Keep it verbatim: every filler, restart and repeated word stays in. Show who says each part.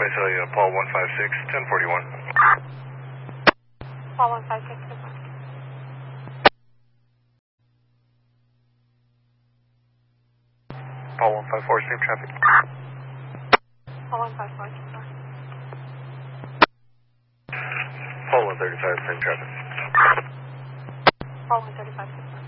Speaker 1: Visalia, Paul one five six, ten forty-one.
Speaker 2: Paul one five six, ten forty-one.
Speaker 1: Paul one five four, same traffic.
Speaker 2: Paul one five four, same traffic.
Speaker 1: Paul one thirty-five, same traffic.
Speaker 2: Paul one thirty-five, same traffic.